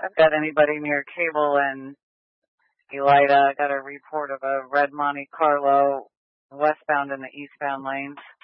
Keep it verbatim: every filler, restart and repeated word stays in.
I've got anybody near Cable and Elida. I got a report of a red Monte Carlo westbound in the eastbound lanes.